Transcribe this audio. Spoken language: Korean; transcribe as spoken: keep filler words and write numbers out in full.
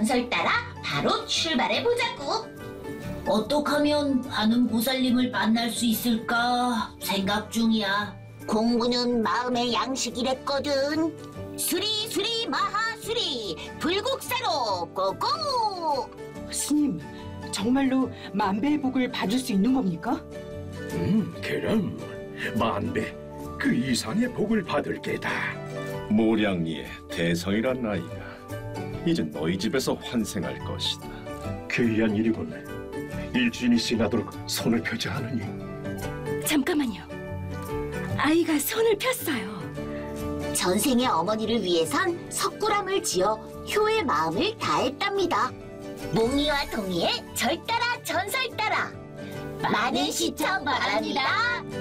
전설 따라 바로 출발해 보자고. 어떻게 하면 하는 보살님을 만날 수 있을까 생각 중이야. 공부는 마음의 양식이랬거든. 수리 수리 마하수리 불국사로 고고. 스님, 정말로 만배의 복을 받을 수 있는 겁니까? 음, 그럼 만배 그 이상의 복을 받을 게다. 모량리의 대성이란 아이가 이제 너희 집에서 환생할 것이다. 귀한 일이군. 일주인이 지나도록 손을 펴지 않으니. 잠깐만요. 아이가 손을 폈어요. 전생의 어머니를 위해선 석굴암을 지어 효의 마음을 다했답니다. 몽이와 동이의 절 따라 전설 따라 많은 시청 바랍니다.